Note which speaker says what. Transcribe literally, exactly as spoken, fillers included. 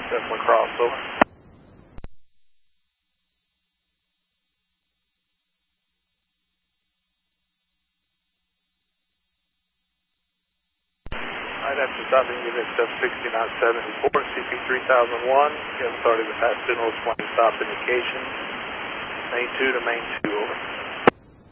Speaker 1: Definitely crossover. Right after stopping unit seven sixty nine seventy-four, C P three thousand one, you have authority to pass signal twenty stop indication. Main two to main two, over.